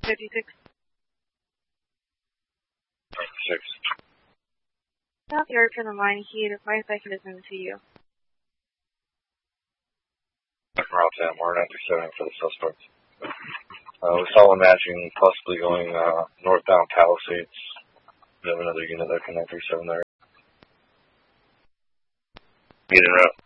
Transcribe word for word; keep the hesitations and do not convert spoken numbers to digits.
fifty-six. fifty-six. South York in the line, he the five second is into you. Route ten, we're nine three seven for the suspect. Uh, we saw one matching, possibly going uh, northbound Palisades. We have another unit there for nine three seven there. Get en route.